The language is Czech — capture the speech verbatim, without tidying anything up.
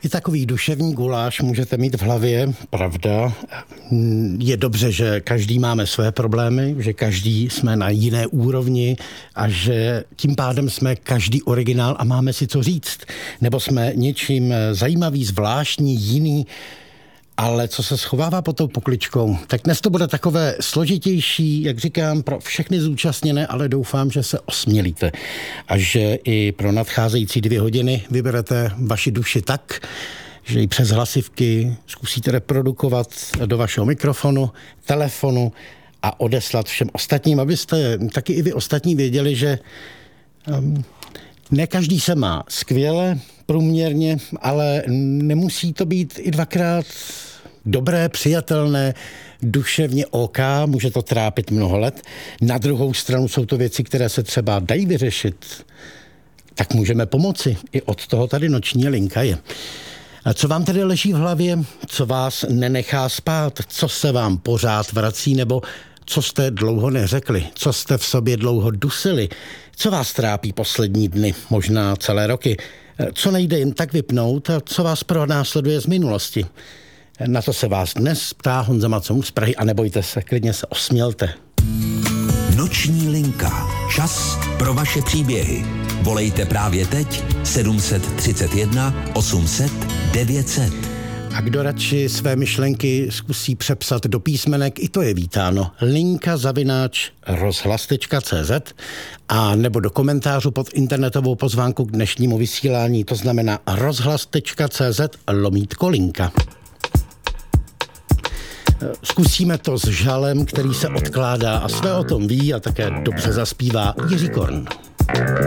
I takový duševní guláš můžete mít v hlavě, pravda. Je dobře, že každý máme své problémy, že každý jsme na jiné úrovni a že tím pádem jsme každý originál a máme si co říct. Nebo jsme něčím zajímavý, zvláštní, jiný, ale co se schovává pod tou pokličkou, tak dnes to bude takové složitější, jak říkám, pro všechny zúčastněné, ale doufám, že se osmělíte a že i pro nadcházející dvě hodiny vyberete vaši duši tak, že ji přes hlasivky zkusíte reprodukovat do vašeho mikrofonu, telefonu a odeslat všem ostatním, abyste taky i vy ostatní věděli, že um, ne každý se má skvěle, průměrně, ale nemusí to být i dvakrát dobré, přijatelné, duševně OK, může to trápit mnoho let. Na druhou stranu jsou to věci, které se třeba dají vyřešit. Tak můžeme pomoci. I od toho tady noční linka je. A co vám tedy leží v hlavě? Co vás nenechá spát? Co se vám pořád vrací? Nebo co jste dlouho neřekli? Co jste v sobě dlouho dusili? Co vás trápí poslední dny? Možná celé roky? Co nejde jen tak vypnout a co vás pronásleduje z minulosti? Na to se vás dnes ptá Honza Macomus z Prahy a nebojte se, klidně se osmělte. Noční linka. Čas pro vaše příběhy. Volejte právě teď sedm set třicet jedna osm set devět set. A kdo radši své myšlenky zkusí přepsat do písmenek, i to je vítáno. Linka zavináč rozhlas tečka cé zet a nebo do komentářů pod internetovou pozvánku k dnešnímu vysílání, to znamená rozhlas tečka cé zet lomítko linka. Zkusíme to s žalem, který se odkládá a své o tom ví a také dobře zaspívá Jiří Korn.